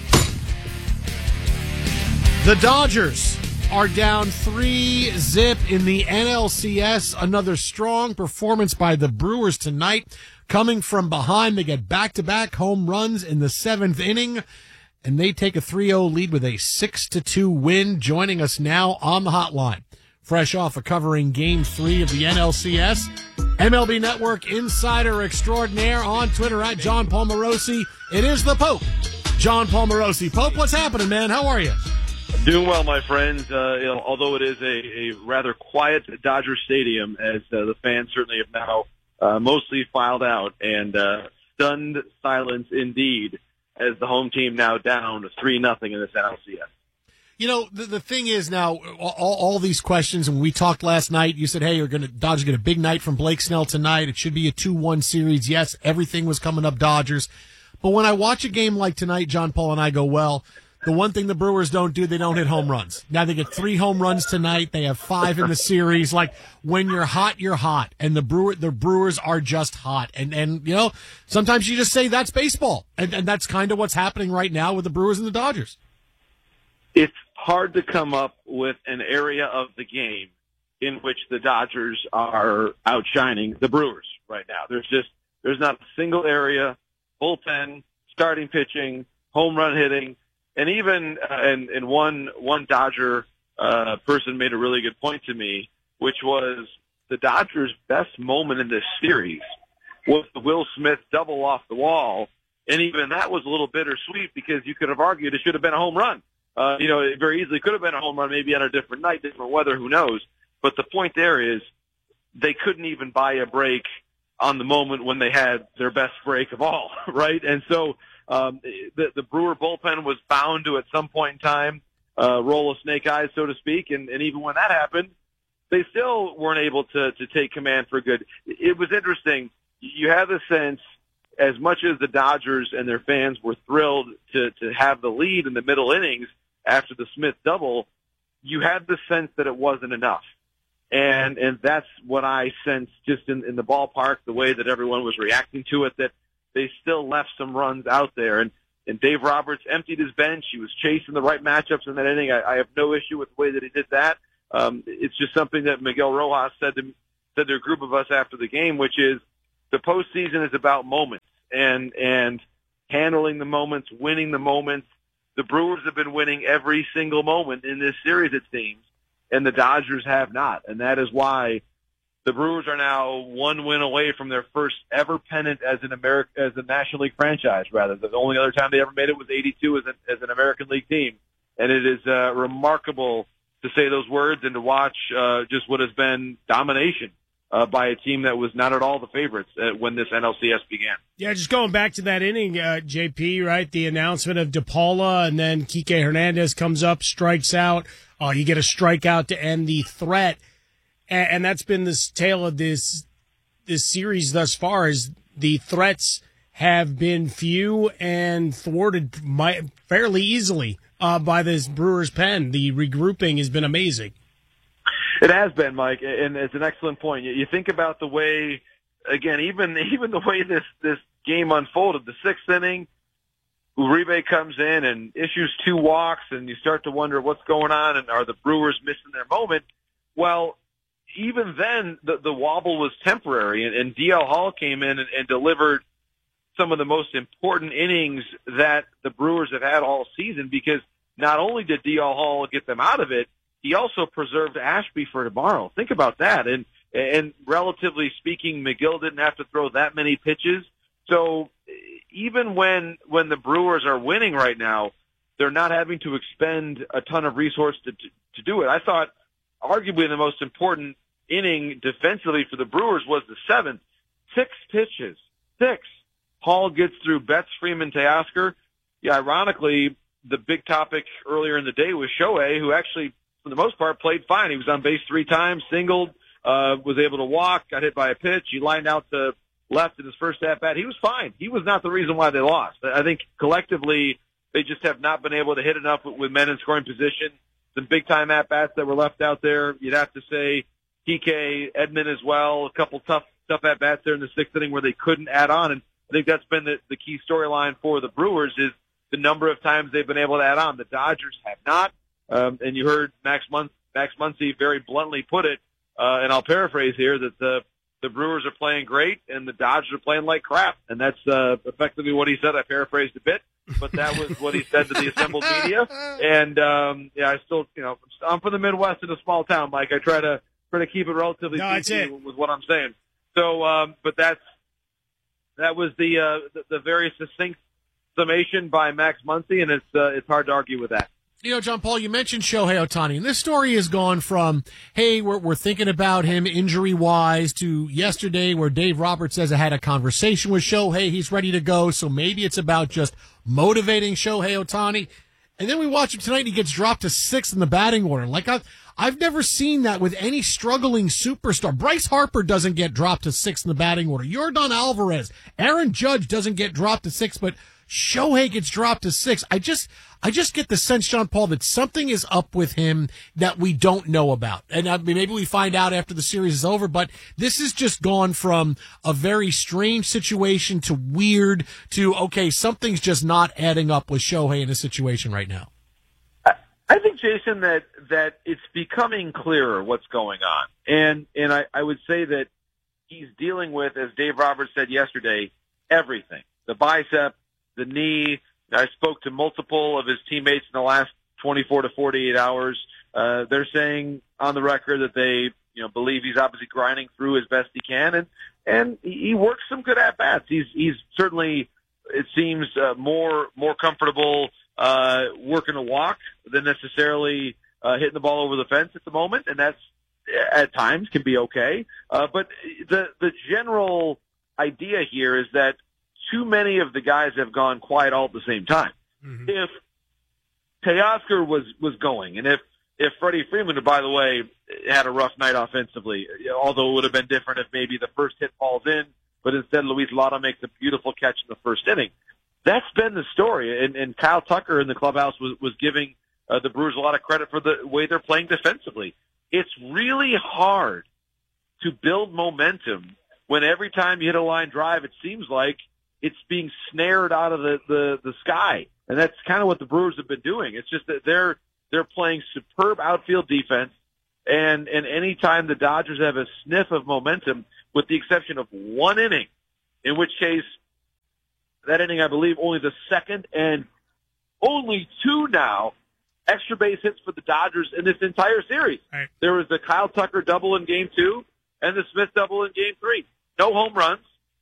The Dodgers are down three zip in the N L C S. Another strong performance by the Brewers tonight. Coming from behind, they get back-to-back home runs in the seventh inning, and they take a three oh lead with a six to two win. Joining us now on the hotline, fresh off of covering Game three of the N L C S, M L B Network insider extraordinaire on Twitter at John Paul Morosi. It is the Pope, John Paul Morosi. Pope, what's happening, man? How are you?
Doing well, my friends. Uh, you know, although it is a, a rather quiet Dodger Stadium, as uh, the fans certainly have now uh, mostly filed out, and uh, stunned silence indeed, as the home team now down three nothing in this N L C S.
You know, the, the thing is now, all, all these questions, and when we talked last night, you said, hey, you're going to Dodgers get a big night from Blake Snell tonight. It should be a two one series. Yes, everything was coming up Dodgers. But when I watch a game like tonight, John Paul and I go, well, the one thing the Brewers don't do, they don't hit home runs. Now they get three home runs tonight. They have five in the series. Like, when you're hot, you're hot. And the Brewer, the Brewers are just hot. And, and, you know, sometimes you just say that's baseball. And, and that's kind of what's happening right now with the Brewers and the Dodgers.
It's hard to come up with an area of the game in which the Dodgers are outshining the Brewers right now. There's just, there's not a single area, bullpen, starting pitching, home run hitting. And even, uh, and, and one, one Dodger, uh, person made a really good point to me, which was the Dodgers' best moment in this series was the Will Smith double off the wall. And even that was a little bittersweet because you could have argued it should have been a home run. Uh, you know, it very easily could have been a home run, maybe on a different night, different weather, who knows. But the point there is they couldn't even buy a break on the moment when they had their best break of all, right? And so, Um, the, the Brewer bullpen was bound to, at some point in time, uh, roll a snake eyes, so to speak. And, and even when that happened, they still weren't able to, to take command for good. It was interesting. You had the sense, as much as the Dodgers and their fans were thrilled to, to have the lead in the middle innings after the Smith double, you had the sense that it wasn't enough. And, and that's what I sensed just in, in the ballpark, the way that everyone was reacting to it, that they still left some runs out there. And, and Dave Roberts emptied his bench. He was chasing the right matchups in that inning. I, I have no issue with the way that he did that. Um, it's just something that Miguel Rojas said to, said to a group of us after the game, which is the postseason is about moments and, and handling the moments, winning the moments. The Brewers have been winning every single moment in this series, it seems, and the Dodgers have not. And that is why the Brewers are now one win away from their first ever pennant as an American, as a National League franchise, rather. The only other time they ever made it was eighty-two as, a, as an American League team. And it is uh, remarkable to say those words and to watch uh, just what has been domination uh, by a team that was not at all the favorites uh, when this N L C S began.
Yeah, just going back to that inning, uh, J P, right? The announcement of DePaula, and then Kike Hernandez comes up, strikes out. Uh, you get a strikeout to end the threat. And, and that's been this tale of this this series thus far, is the threats have been few and thwarted my, fairly easily uh, by this Brewers pen. The regrouping has been amazing.
It has been, Mike, and it's an excellent point. You think about the way, again, even even the way this, this game unfolded, the sixth inning, Uribe comes in and issues two walks, and you start to wonder what's going on, and are the Brewers missing their moment? Well, even then, the, the wobble was temporary, and, and D L Hall came in and, and delivered some of the most important innings that the Brewers have had all season, because not only did D L Hall get them out of it, he also preserved Ashby for tomorrow. Think about that. And, and relatively speaking, McGill didn't have to throw that many pitches. So even when when the Brewers are winning right now, they're not having to expend a ton of resources to, to, to do it. I thought arguably the most important inning defensively for the Brewers was the seventh. Six pitches. Six. Hall gets through Betts, Freeman, Teoscar. Yeah, ironically, the big topic earlier in the day was Shohei, who actually, for the most part, played fine. He was on base three times, singled, uh, was able to walk, got hit by a pitch. He lined out to left in his first at-bat. He was fine. He was not the reason why they lost. I think collectively they just have not been able to hit enough with, with men in scoring position. Some big-time at-bats that were left out there. You'd have to say P K, Edman as well, a couple tough tough at-bats there in the sixth inning where they couldn't add on. And I think that's been the, the key storyline for the Brewers, is the number of times they've been able to add on. The Dodgers have not. Um, and you heard Max, Mun- Max Muncy very bluntly put it, uh, and I'll paraphrase here, that the The Brewers are playing great, and the Dodgers are playing like crap. And that's uh, effectively what he said. I paraphrased a bit, but that was what he said to the assembled media. And, um, yeah, I still, you know, I'm from the Midwest in a small town, Mike. I try to try to keep it relatively
no,
P C with what I'm saying. So, um, but that's that was the, uh, the the very succinct summation by Max Muncy, and it's uh, it's hard to argue with that.
You know, John Paul, you mentioned Shohei Ohtani, and this story has gone from, hey, we're, we're thinking about him injury-wise, to yesterday where Dave Roberts says I had a conversation with Shohei, he's ready to go, so maybe it's about just motivating Shohei Ohtani. And then we watch him tonight, and he gets dropped to sixth in the batting order. Like, I've, I've never seen that with any struggling superstar. Bryce Harper doesn't get dropped to sixth in the batting order. Yordan Alvarez, Aaron Judge doesn't get dropped to sixth, but Shohei gets dropped to six. I just, I just get the sense, John Paul, that something is up with him that we don't know about. And I mean, maybe we find out after the series is over, but this has just gone from a very strange situation to weird to, okay, something's just not adding up with Shohei in a situation right now.
I think, Jason, that, that it's becoming clearer what's going on. And, and I, I would say that he's dealing with, as Dave Roberts said yesterday, everything. The bicep, the knee. I spoke to multiple of his teammates in the last twenty-four to forty-eight hours. Uh, they're saying on the record that they, you know, believe he's obviously grinding through as best he can, and and he works some good at bats. He's he's certainly, it seems, uh, more more comfortable uh, working a walk than necessarily uh, hitting the ball over the fence at the moment, and that's at times can be okay. Uh, but the the general idea here is that too many of the guys have gone quiet all at the same time. Mm-hmm. If Teoscar was, was going, and if, if Freddie Freeman, who, by the way, had a rough night offensively, although it would have been different if maybe the first hit falls in, but instead Luis Lotto makes a beautiful catch in the first inning. That's been the story, and, and Kyle Tucker in the clubhouse was, was giving uh, the Brewers a lot of credit for the way they're playing defensively. It's really hard to build momentum when every time you hit a line drive, it seems like it's being snared out of the, the, the sky. And that's kind of what the Brewers have been doing. It's just that they're they're playing superb outfield defense, and, and any time the Dodgers have a sniff of momentum, with the exception of one inning, in which case that inning, I believe, only the second and only two now extra base hits for the Dodgers in this entire series.
Right.
There was the Kyle Tucker double in game two and the Smith double in game three. No home runs,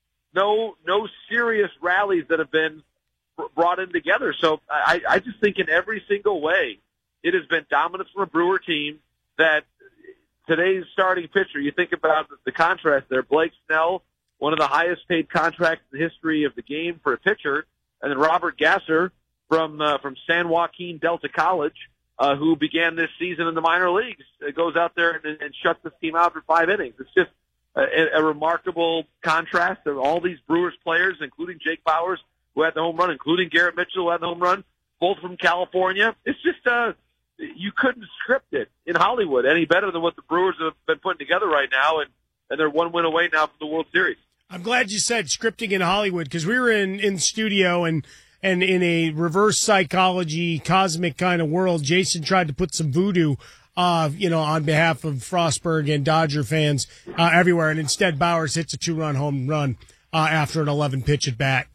no no serious rallies that have been brought in together. So I, I just think in every single way, it has been dominance from a Brewer team that today's starting pitcher, you think about the contrast there, Blake Snell, one of the highest paid contracts in the history of the game for a pitcher, and then Robert Gasser from uh, from San Joaquin Delta College, uh, who began this season in the minor leagues, uh, goes out there and, and shuts this team out for five innings. It's just a, a remarkable contrast of all these Brewers players, including Jake Bauers, who had the home run, including Garrett Mitchell, who had the home run, both from California. It's just uh, you couldn't script it in Hollywood any better than what the Brewers have been putting together right now, and, and they're one win away now from the World Series.
I'm glad you said scripting in Hollywood, because we were in, in studio and and in a reverse psychology, cosmic kind of world, Jason tried to put some voodoo, uh, you know, on behalf of Frostburg and Dodger fans uh, everywhere, and instead Bauers hits a two-run home run uh, after an eleven pitch at bat.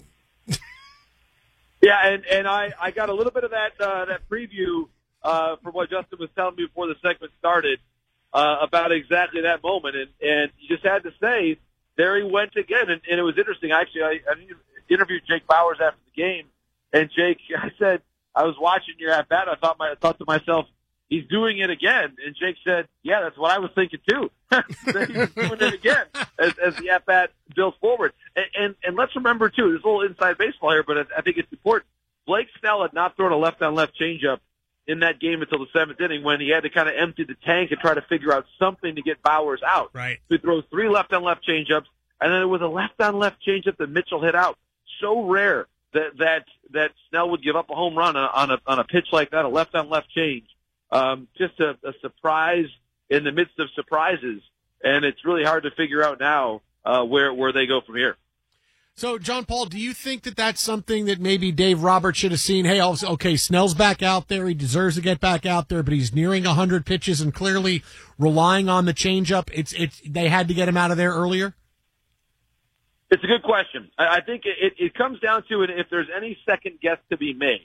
Yeah, and, and I, I got a little bit of that uh, that preview uh, from what Justin was telling me before the segment started uh, about exactly that moment, and, and you just had to say, there he went again, and, and it was interesting. Actually, I, I interviewed Jake Bauers after the game, and Jake, I said, I was watching your at bat. I thought, my, I thought to myself, he's doing it again. And Jake said, yeah, that's what I was thinking too. He's doing it again as, as the at bat builds forward. And, and and let's remember too, there's a little inside baseball here, but I, I think it's important. Blake Snell had not thrown a left-on-left changeup in that game until the seventh inning, when he had to kind of empty the tank and try to figure out something to get Bauers out.
Right.
So he throws three left-on-left changeups, and then it was a left-on-left changeup that Mitchell hit out. So rare that that that Snell would give up a home run on a on a pitch like that, a left-on-left change. Um, just a, a surprise in the midst of surprises, and it's really hard to figure out now uh, where where they go from here.
So, John Paul, do you think that that's something that maybe Dave Roberts should have seen? Hey, okay, Snell's back out there. He deserves to get back out there, but he's nearing one hundred pitches and clearly relying on the changeup. It's it's they had to get him out of there earlier?
It's a good question. I, I think it, it comes down to it. If there's any second guess to be made,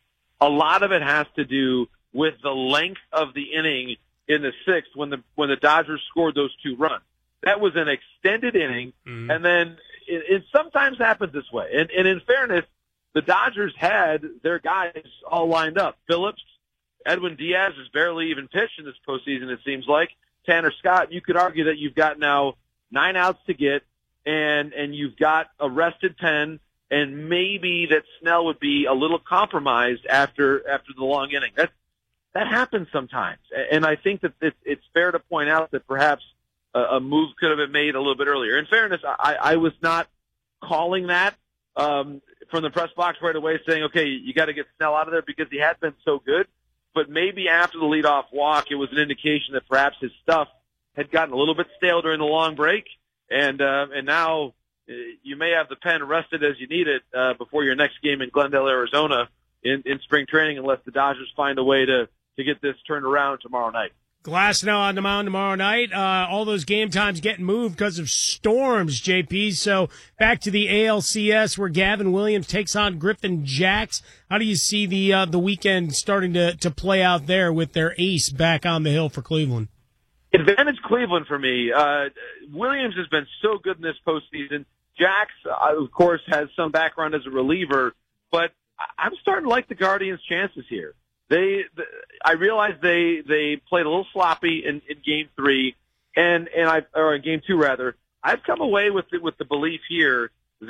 a lot of it has to do with the length of the inning in the sixth when the when the Dodgers scored those two runs. That was an extended inning, mm-hmm. and then it, it sometimes happens this way. And, and in fairness, the Dodgers had their guys all lined up. Phillips, Edwin Diaz has barely even pitched in this postseason, it seems like. Tanner Scott, you could argue that you've got now nine outs to get, and and you've got a rested Penn, and maybe that Snell would be a little compromised after after the long inning. That's That happens sometimes, and I think that it's fair to point out that perhaps a move could have been made a little bit earlier. In fairness, I, I was not calling that um, from the press box right away, saying, okay, you got to get Snell out of there because he had been so good. But maybe after the leadoff walk, it was an indication that perhaps his stuff had gotten a little bit stale during the long break, and uh, and now you may have the pen rested as you need it uh, before your next game in Glendale, Arizona, in, in spring training, unless the Dodgers find a way to to get this turned around tomorrow night.
Glasnow on the mound tomorrow night. Uh, all those game times getting moved because of storms, J P. So back to the A L C S where Gavin Williams takes on Griffin Jacks. How do you see the uh, the weekend starting to, to play out there with their ace back on the hill for Cleveland?
Advantage Cleveland for me. Uh, Williams has been so good in this postseason. Jacks, uh, of course, has some background as a reliever, but I'm starting to like the Guardians' chances here. They, the, I realize they they played a little sloppy in, in game three, and and I or in game two rather. I've come away with the, with the belief here that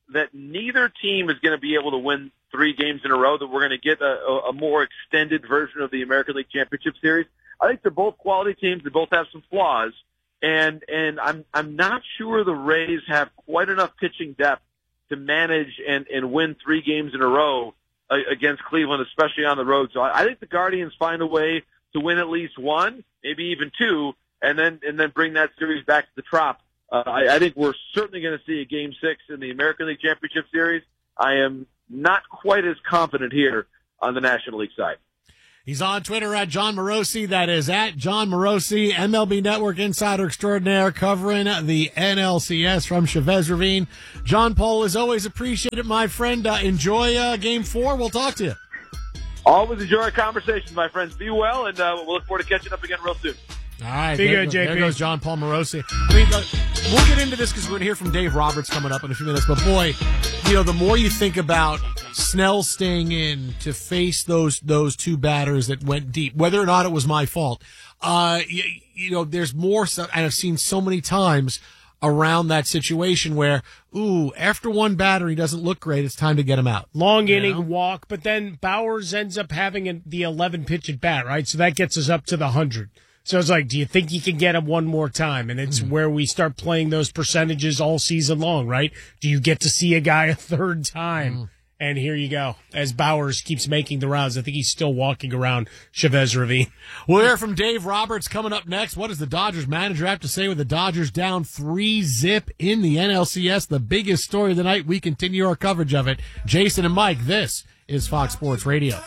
that neither team is going to be able to win three games in a row, that we're going to get a, a more extended version of the American League Championship Series. I think they're both quality teams. They both have some flaws. And, and I'm, I'm not sure the Rays have quite enough pitching depth to manage and, and win three games in a row uh, against Cleveland, especially on the road. So I, I think the Guardians find a way to win at least one, maybe even two, and then, and then bring that series back to the Trop. Uh, I, I think we're certainly going to see a Game Six in the American League Championship Series. I am not quite as confident here on the National League side.
He's on Twitter at John Morosi. That is at John Morosi, M L B Network insider extraordinaire, covering the N L C S from Chavez Ravine. John Paul, as always, appreciate it, my friend. Uh, enjoy uh, Game Four. We'll talk to you.
Always enjoy our conversations, my friends. Be well, and uh, we'll look forward to catching up again real soon.
All right,
Be
there,
good, J P.
There goes John Paul Morosi. I mean, look, we'll get into this because we're going to hear from Dave Roberts coming up in a few minutes. But boy, you know, the more you think about Snell staying in to face those those two batters that went deep, whether or not it was my fault, uh, you, you know, there's more stuff, and I've seen so many times around that situation where, ooh, after one batter he doesn't look great, it's time to get him out.
Long
You
inning
know?
walk, but then Bowers ends up having a, the eleven pitch at bat, right? So that gets us up to the one hundred. So it's like, do you think you can get him one more time? And it's mm. where we start playing those percentages all season long, right? Do you get to see a guy a third time? Mm. And here you go. As Bowers keeps making the rounds, I think he's still walking around Chavez Ravine.
We'll hear from Dave Roberts coming up next. What does the Dodgers manager have to say with the Dodgers down three zip in the N L C S? The biggest story of the night. We continue our coverage of it. Jason and Mike, this is Fox Sports Radio.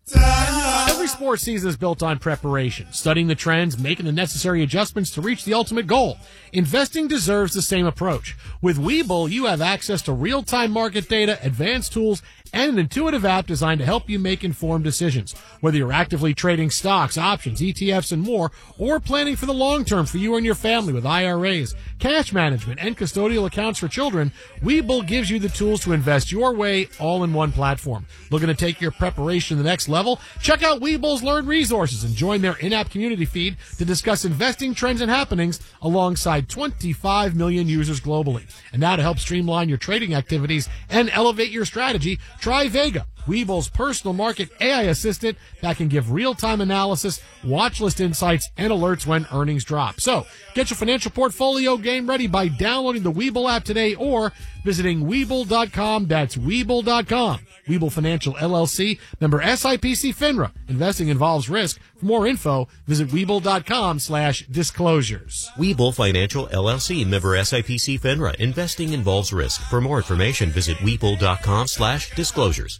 Every sports season is built on preparation, studying the trends, making the necessary adjustments to reach the ultimate goal. Investing deserves the same approach. With Webull, you have access to real-time market data, advanced tools, and an intuitive app designed to help you make informed decisions. Whether you're actively trading stocks, options, E T Fs, and more, or planning for the long term for you and your family with I R As, cash management, and custodial accounts for children, Webull gives you the tools to invest your way all in one platform. Looking to take your preparation to the next level? Check out Webull's Learn Resources and join their in-app community feed to discuss investing trends and happenings alongside twenty-five million users globally. And now to help streamline your trading activities and elevate your strategy, try Vega, Webull's personal market A I assistant that can give real-time analysis, watch list insights, and alerts when earnings drop. So, get your financial portfolio game ready by downloading the Webull app today or visiting Webull dot com. That's Webull dot com. Webull Financial L L C, member S I P C FINRA. Investing involves risk. For more info, visit Webull dot com slash disclosures.
Webull Financial L L C, member S I P C FINRA. Investing involves risk. For more information, visit Webull dot com slash disclosures.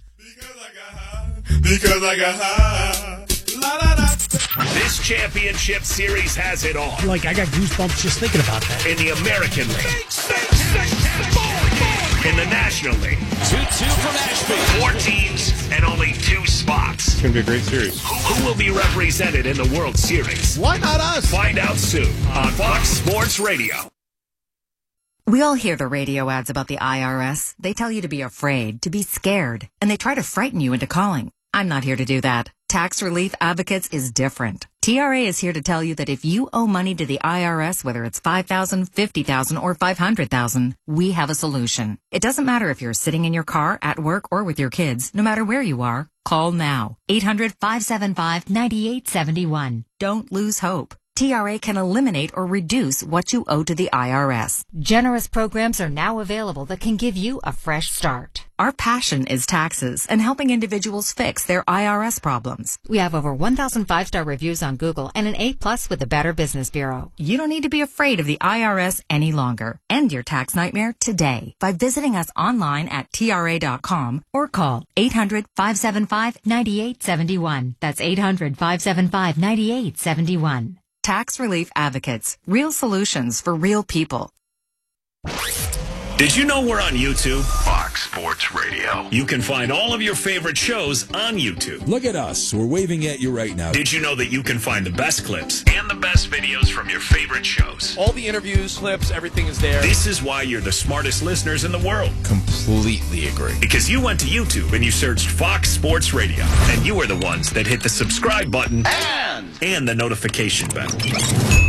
Because I got high. La, la, la. This championship series has it all.
Like, I got goosebumps just thinking about that.
In the American League. In the National League. two two from Ashby. Four teams and only two spots.
It's going to be a great series.
Who, who will be represented in the World Series?
Why not us?
Find out soon on Fox Sports Radio.
We all hear the radio ads about the I R S. They tell you to be afraid, to be scared, and they try to frighten you into calling. I'm not here to do that. Tax Relief Advocates is different. T R A is here to tell you that if you owe money to the I R S, whether it's five thousand dollars, fifty thousand dollars, or five hundred thousand dollars, we have a solution. It doesn't matter if you're sitting in your car, at work, or with your kids. No matter where you are, call now. eight hundred, five seven five, nine eight seven one. Don't lose hope. T R A can eliminate or reduce what you owe to the I R S.
Generous programs are now available that can give you a fresh start.
Our passion is taxes and helping individuals fix their I R S problems.
We have over one thousand five-star reviews on Google and an A plus with the Better Business Bureau.
You don't need to be afraid of the I R S any longer. End your tax nightmare today by visiting us online at T R A dot com or call eight hundred, five seven five, nine eight seven one. That's eight hundred, five seven five, nine eight seven one. Tax Relief Advocates. Real solutions for real people.
Did you know we're on YouTube?
Fox Sports Radio.
You can find all of your favorite shows on YouTube.
Look at us. We're waving at you right now.
Did you know that you can find the best clips and the best videos from your favorite shows?
All the interviews, clips, everything is there.
This is why you're the smartest listeners in the world.
Completely agree.
Because you went to YouTube and you searched Fox Sports Radio. And you are the ones that hit the subscribe button
and,
and the notification bell.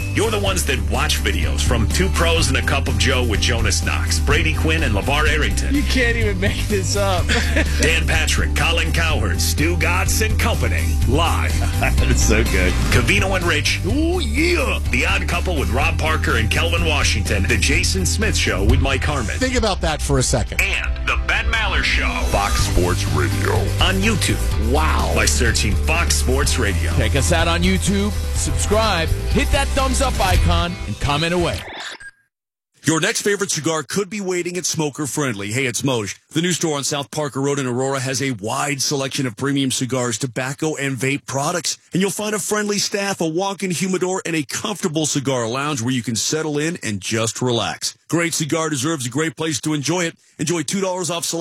You're the ones that watch videos from Two Pros and a Cup of Joe with Jonas Knox, Brady Quinn, and LeVar Arrington.
You can't even make this up.
Dan Patrick, Colin Cowherd, Stu Gatz and company. Live.
That's so good.
Cavino and Rich. Oh, yeah. The Odd Couple with Rob Parker and Kelvin Washington. The Jason Smith Show with Mike Harmon.
Think about that for a second.
And the Ben Maller Show.
Fox Sports Radio.
On YouTube.
Wow.
By searching Fox Sports Radio.
Check us out on YouTube. Subscribe. Hit that thumbs up icon and comment away.
Your next favorite cigar could be waiting at Smoker Friendly. Hey, it's Moj. The new store on South Parker Road in Aurora has a wide selection of premium cigars, tobacco, and vape products. And you'll find a friendly staff, a walk-in humidor, and a comfortable cigar lounge where you can settle in and just relax. Great cigar deserves a great place to enjoy it. Enjoy two dollars off select